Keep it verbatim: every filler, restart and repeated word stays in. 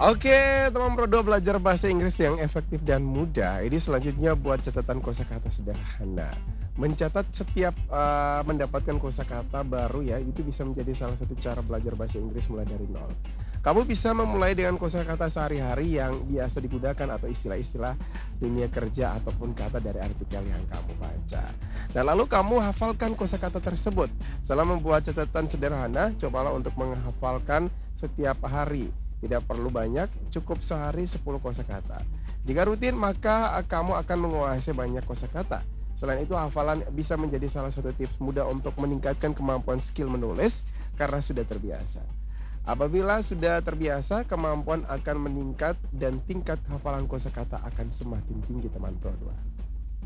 Oke, teman Pro dua belajar bahasa Inggris yang efektif dan mudah. Ini selanjutnya buat catatan kosakata sederhana. Mencatat setiap, eee, mendapatkan kosakata baru ya, itu bisa menjadi salah satu cara belajar bahasa Inggris mulai dari nol. Kamu bisa memulai dengan kosakata sehari-hari yang biasa digunakan atau istilah-istilah dunia kerja ataupun kata dari artikel yang kamu baca. Nah, lalu kamu hafalkan kosakata tersebut. Setelah membuat catatan sederhana, cobalah untuk menghafalkan setiap hari. Tidak perlu banyak, cukup sehari sepuluh kosakata. Jika rutin, maka eh, kamu akan menguasai banyak kosakata. Selain itu, hafalan bisa menjadi salah satu tips mudah untuk meningkatkan kemampuan skill menulis karena sudah terbiasa. Apabila sudah terbiasa, kemampuan akan meningkat dan tingkat hafalan kosakata akan semakin tinggi teman Pro dua.